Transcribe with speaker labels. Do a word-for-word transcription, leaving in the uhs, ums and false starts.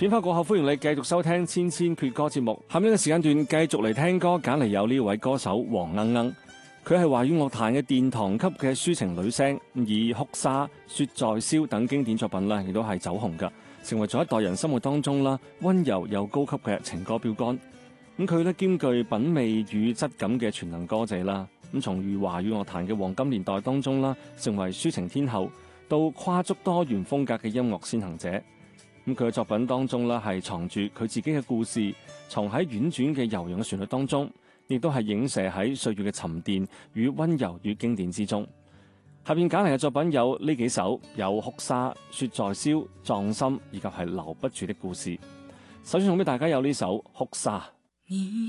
Speaker 1: 片花過後，歡迎你繼續收聽千千闕歌節目。下面嘅時間段繼續嚟聽歌，揀嚟有呢位歌手黃鶯鶯，佢係華語樂壇嘅殿堂級嘅抒情女聲，以《哭砂》、《雪在燒》等經典作品啦，亦都係走紅噶，成為咗一代人心目當中啦溫柔又高級嘅情歌標杆。咁佢咧兼具品味與質感嘅全能歌者啦。咁從於華語樂壇嘅黃金年代當中啦，成為抒情天后，到跨足多元風格嘅音樂先行者。咁佢嘅作品當中啦，係藏住佢自己嘅故事，藏喺婉轉嘅悠揚嘅旋律當中，亦都係影射喺歲月嘅沉澱與溫柔與經典之中。下邊揀嚟嘅作品有呢幾首，有《哭砂》、《雪在燒》、《葬心》以及係《留不住的故事》。首先送俾大家有呢首《哭砂》。